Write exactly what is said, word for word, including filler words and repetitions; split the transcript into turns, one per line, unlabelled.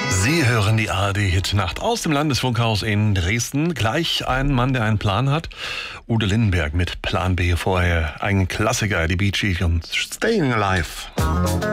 Sie hören die A R D-Hitnacht aus dem Landesfunkhaus in Dresden. Gleich ein Mann, der einen Plan hat. Udo Lindenberg mit Plan B vorher. Ein Klassiker, die Bee Gees und Staying Alive.